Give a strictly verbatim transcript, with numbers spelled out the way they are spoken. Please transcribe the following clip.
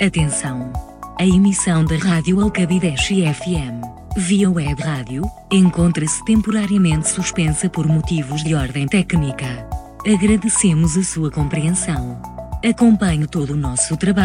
Atenção! A emissão da Rádio Alcabideche F M, via web rádio, encontra-se temporariamente suspensa por motivos de ordem técnica. Agradecemos a sua compreensão. Acompanhe todo o nosso trabalho